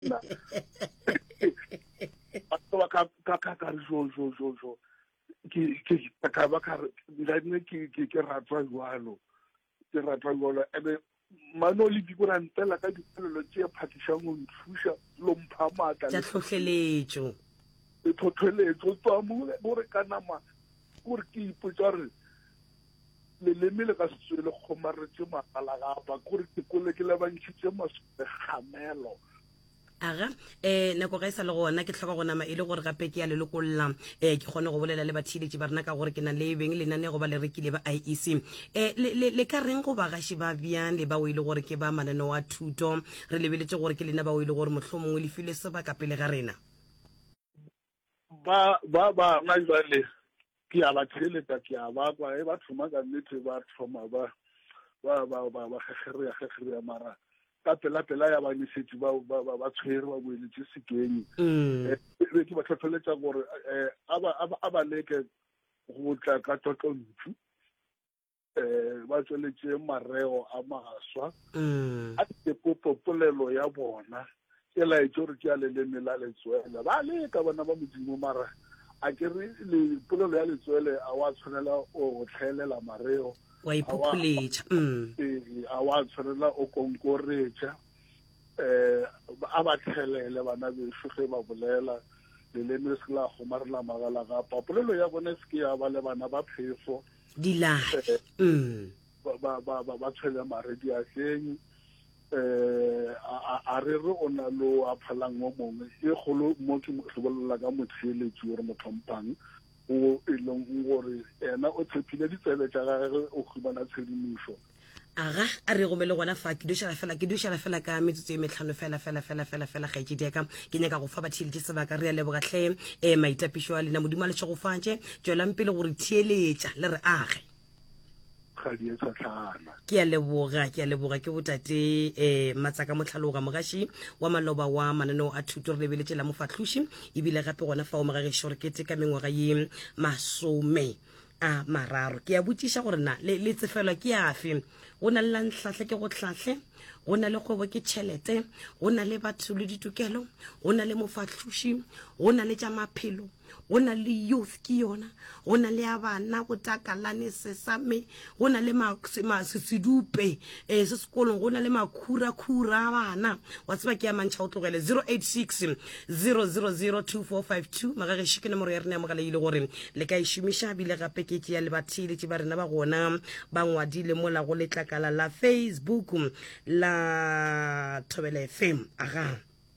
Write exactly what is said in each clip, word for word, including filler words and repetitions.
ba ka ka ka ka jo jo jo jo ke ke ka ba ka nne ke ke ke ratwa jwalo ke ratwa jwalo ebe mano le dikurantela ka dipolelo tse phatisang go nthuša lo mpha matla tša tlhohleletšo e tlhohleletšo tswa mo gore ka nama gore ke ipotsa re le leme le ka se le kgomaretse magala gapa gore ke kole ke le bantšhitše masole gamelo aga eh nako ga isa le gona ke tlhoka go nama ile gore gape ke ya le lokolla eh ke gone go bolela le bathiletši ba rena ka gore ke na le beng le nane go ba le rekile ba I E C eh le le ka reng go ba gashi ba bjang le ba o ile gore ke ba manano wa thuto re lebeletse gore ke lena ba o ile gore mohlomongwe le file seba ka pele ga rena ba ba ba nga jwale ke a ba tsheletsa ke a ba kwa e ba thoma ka nnete ba thoma ba ba ba ba ba khegere ya khegere ya mara ka pela pela ya ba nisetsi ba ba ba tshwere ba boeletse sekeng eh ke ba tlhotlheletsa gore eh aba aba leke go tla ka totlontsu eh ba tsweletse mareo a maswa a ke popolelo ya bona ke la itse ke a le le mela le tswela ba le ka bona ba modimo mara a ke re le polelo ya letswele a wa tshwanela o tlhelela mareo wa ipopuletsha mm eh a wa tshwanela o konkoretša eh a ba tlhelele bana be shuge ba bolela le le me se la go marela magala ga popolelo ya bona se ke ya ba le bana ba phefo dila mm ba ba ba ba tshwele maredi a seng eh a re re ona lo a phalang mo mongwe e golo mo ke mo tlhobolela ka motheletsi gore mothompang o elong gore ena o tshepile ditsebe tša gagwe o khubana tshedimušo aga a re gomele gona fa ke dušala fela ke dušala fela ka metsotso e metlhano fela fela fela fela fela ga itse diaka ke nyaka go fa bathiletše sebaka re ya lebogatlhe eh maitapišo a lena modimo a letše go fatše tswelang pele gore theeletša le re age ga di etsa tlhana ke a leboga ke a leboga ke botate eh matsaka motlhaloga mogaši wa maloba wa mananeo a thuto re lebeletse la mofatlhuši ebile gape gona fa o mogagešo re ketse ka mengwaga ye masome a mararo ke a botsiša gore na le le tsefelwa ke afe go na le lantlhahle ke go tlhahle go na le kgwebo ke tšhelete go na le batho le ditokelo go na le mofatlhuši go na le tša maphelo go na le youth ke yona go na le ya bana go takalane sesame go na le sedupe eh se sekolong go na le makhura-khura a bana wa tseba ke ya mantšha o tlogele zero eight six zero zero zero two four five two magagešo ke nomoro ya rena ya mogala ile gore le ka išomiša bile gape ke ke ya le bathiletše ba rena ba gona ba ngwadile mola go letlakala la Facebook la Thobela F M aga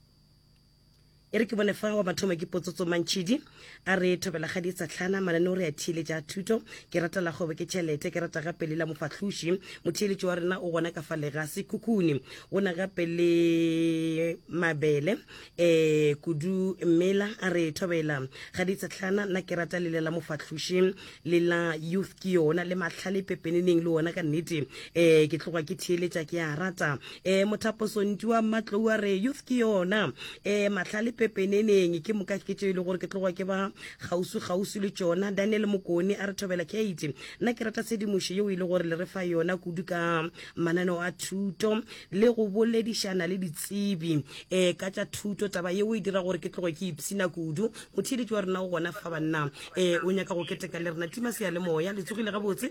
e re ke bone fa wa mathomo ke potsotso mantšhidi a re Thobela ga di tsa tlhana manane o re a thiletša thuto ke rata la gobe ke tšhelete ke rata gape le la mofatlhuši motheletši wa rena o gona ka fa legase kukuni o na gape le mabele eh kudu mmela a re Thobela ga di tsa tlhana nna ke rata le la mofatlhuši le la youth ke yona le matlhale pepeneneng le ona ka nnete eh ke tloga ke theeletša ke a rata eh mothaposonti wa matlou a re youth ke yona eh matlhale pepeneneng ke moka ke tšeo e le gore ke tloga ke ba gausu gausu le tšona Daniel Mokone a re Thobela ke ite nna ke rata sedimošo yeo e le gore le re fa yona kudu ka mananeo a thuto le go boledišana le ditsebi eh ka tša thuto taba yeo e dira gore ke tloge ke ipsina kudu motheletši wa rena go gona fa banna eh o nyaka go keteka le rena tima sea le moya le tsogile gabotse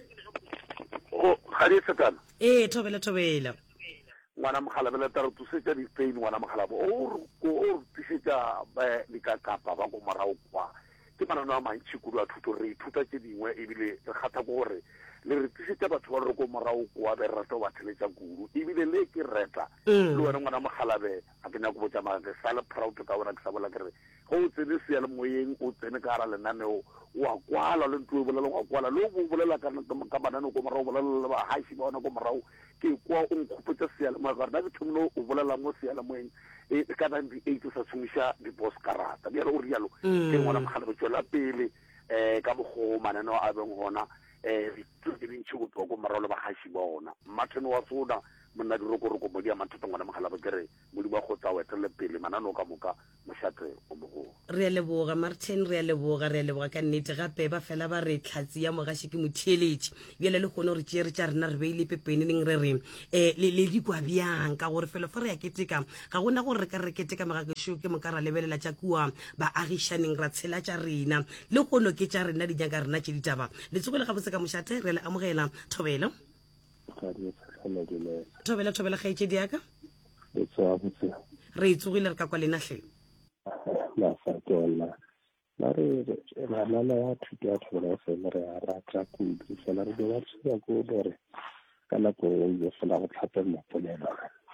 o ga di tsetana eh Thobela Thobela ngwana mogala tara tsosetša di-pain ngwana mogala o o tisetša ba dikakapa ba go morao kwa ke manano a mantši kudu a thuto re ithuta tše dingwe ebile re kgatha ko gore le re tisetša batho ba re ko morao kwa be re rata go ba theletša kudu ebile le ke reta le wena ngwana mogalabe a ke nyako botšama ke sa le proud ka bona ke sa bola kere go o tsene seya le moyeng o tsene ka gara lenaneo wa kwala le ntho e bolela wa kwala le o bolela ka mananeo ko morao o bolela le bahaši ba ona ko morao ke kwa o nkgopotša seya le moya ka rena ke thomile o bolela mo seya le moyeng ka ninety-eight o sa tšhomiša di-bos karata bjale o rialo ke ngwana mogala go tšwela pele um ka bogo mananeo a beng gona um ke dintšhi go tloa ko morao le bahaši ba ona mmatheno wa sona monna dirokoroko mo di a mathata ngwana Makgalaba ke re modimo a go tsa wetele pele manano ka moka Mošate o mogolo. Re a leboga Martin, re a leboga re a leboga ka nnete gape ba fela ba re tlhatsi ya mogaši ke motheeletši bjale le kgone gore tšere tša rena re beile pepeneneng re re um le dikwa bjang ka gore felo fa re ya keteka ga gona gore re ka re keteka megakešo ke moka ra lebelela tša kua baagišaneng ra tshela tša rena le kgono ke tša rena di nyaka rena tše ditaba le tsogole gabotse ka Mošate re le amogela Thobelo thobela thobela kgaetšedi yaka re itsogile re ka kwa lenatlhe mafatona mare manana ya thuto ya Thobela fela re a rata kudu fela re ba tsaya go gore ka nako e fela go tlhapela polelo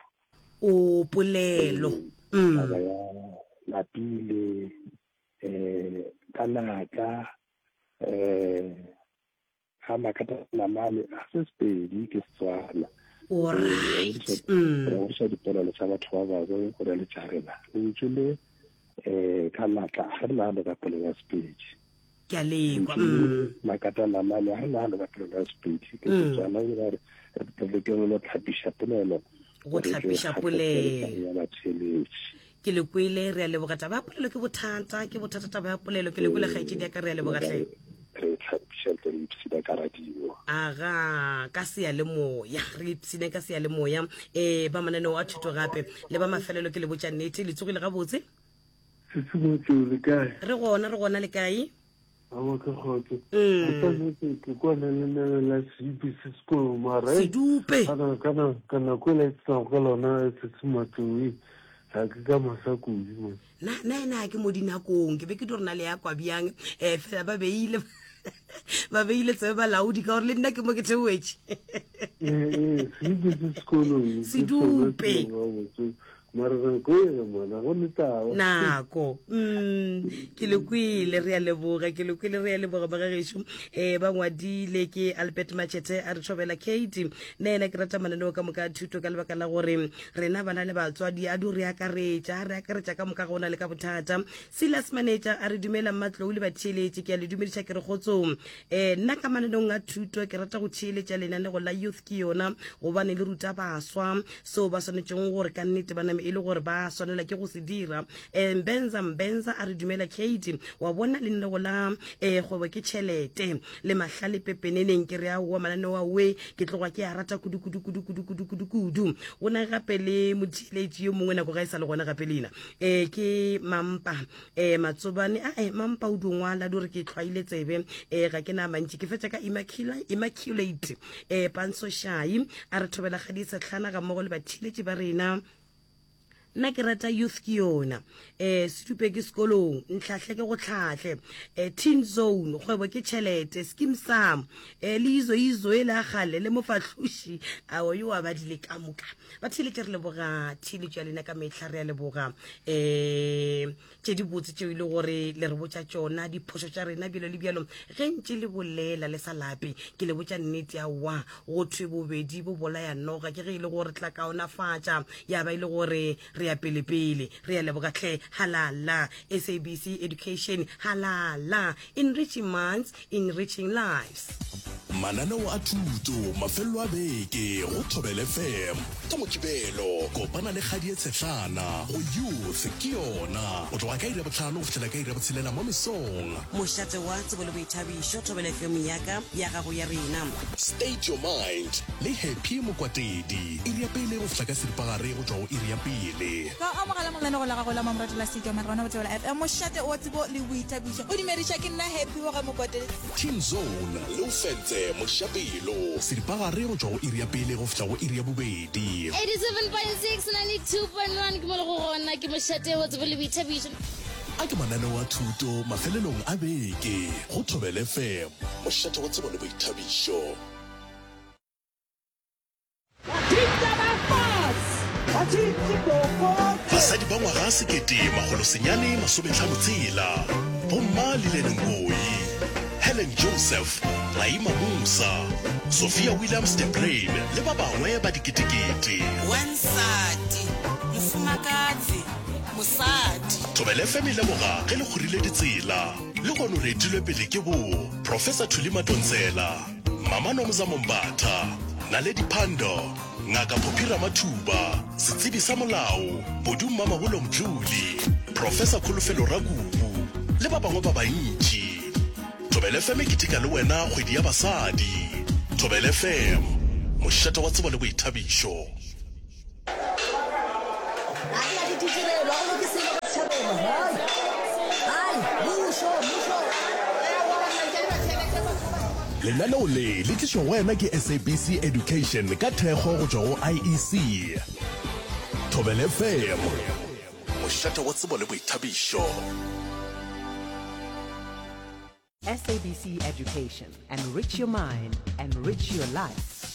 o polelo mm ya lapile eh kanaka eh ha makata la mali a se spedi ke tswana all right mm re se dipolelo tsa batho ba ba go go le tsarela le tsule eh kanaka ha rena le ka polelo speech ke a lekwa mm makata la mali ha rena le ka polelo speech ke tswana e re re ke lo tlhapisha polelo go tlhapisha polelo ya batšheledi ke le kwele re a leboga taba polelo ke bothata ke bothata taba ya polelo ke le kwele kgaetšedi ya ka re a leboga hle re tlhapisha le ipsida ka radio aga ka se ya le moya re ipsine ka se ya le moya eh ba mananeo a thuto gape le ba mafelelo ke le botša nnete le tsogile gabotse se se mo le kae re gona re gona le kae a mo ka khotse mm ke kwana le le la sipi se sko mara sedupe kana kana kana ko le tsa go lona se se motui ha ke ka masakudi mo na na na ke mo dinakong ke be ke dorna le ya kwa bjang eh fela ba beile ba beile tse ba laudi ka gore le nna ke mo ke theoetse eh sipi se sko lo sedupe mara go ya mona go ntawa nako mm ke le kwile re a leboga ke le kwile re a leboga ba gagesho eh ba ngwadile ke Albert Machete a re Thobela Kate nena ke rata mananeo ka moka thuto ka lebaka la gore rena bana le batswadi a du re akaretša re akaretša ka moka gona le ka bothata Silas Manager a re dumela Mmatlo le batheeletši ke a le dumediša ke re gotsong eh nna ka mananeo a thuto ke rata go theeletša lenane go la youth ke yona go bane le ruta baswa so ba swanetšeng gore ka nnete bana e le gore ba swanela ke go se dira em benza mbenza a re dumela Kate wa bona le nne go la eh go ke tšhelete le mahlale pepeneneng ke re a wa mananeo wa we ke tloga ke a rata kudu kudu kudu kudu kudu kudu kudu ona gape le motheeletši yo mongwe nako ga isa le gona gape lena eh ke Mampa eh Matsobane a eh Mampa o dungwala di re ke tlwaile tsebe eh ga ke na mantši ke fetša ka Immaculate Immaculate eh Panso Shai a re Thobela Gadisa tlhana ga mmogo le batheeletši ba rena nna ke rata youth ke yona eh setupe ke sekolong ntlhahle ke go tlhahle eh teen zone kgwebo ke tšhelete scheme sam eh lizo izo e la gale le mofahlushi a o yo wa badile ka moka ba thile ke re leboga thile tša lena ka mehla re a leboga eh tše di botse tšeo ile gore le re botša tšona diphošo tša rena bjelo le bjalo ge ntše le bolela le sa lape ke le botša nnete ya wa go thwe bobedi bo bolaya noga ke ge ile gore tla kaonafatša ya ba ile gore re ya pele pele re ya leboga hle halala S A B C education halala enriching minds enriching lives mananeo a thuto mafelo a beke go Thobela F M ka mokibelo kopana le Kgadi Tshetlana go youth ke yona o tloga ka ira botlhano go fetela ka ira botshelela mo mesong Mošate wa tsebo le boithabišo Thobela F M yaka ya gago ya rena state your mind le Happy Mokwatedi iri ya pele go fetla ka seripagare go tswa go iri ya pele ka amogela monaneo la gago la mamratho la studio marona botsebela F M Mošate wa tsebo le boithabišo o dumediša ke nna Happy wa ga Mokwatedi Teen Zone le o fentse mošapelo seripagare go tswa go iri ya pele go fetla go iri ya bobedi eighty-seven point six, ninety-two point one ke mo le go gona ke Mošate wa tsebo le boithabišo a ke mananeo a thuto mafelelong a beke go Thobela F M Mošate wa tsebo le boithabišo basadi ba ngwaga a sekete magolo senyane masometlhano tshela bomma le lenengoi Helen Joseph Laima Musa Sophia Williams de Brain le ba bangwe ba diketekete wansati mofumakadzi mosadi Thobela F M le boga ge le kgorile ditsela le gone re etilwe pele ke bo Professor Thuli Madonsela Mama Nomza Mombatha Naledi Pando, Ngaka Popira Matuba, Sitsibi sa molao, Boduma Magolo Mjuli, Professor Khulufelo Ragubu, le ba bangwe ba bantši. Thobela F M ke tika le wena kgwedi ya basadi. Thobela F M, mošate wa tsebo le boithabišo. Lenaneo le le tlišwa wena ke S A B C Education ka thekgo go tšwa go I E C. Thobela F M, mošate wa tsebo le boithabišo. S A B C Education. Enrich your mind, enrich your life.